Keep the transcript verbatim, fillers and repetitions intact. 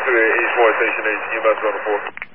two eight four, station eight, U M S one oh four.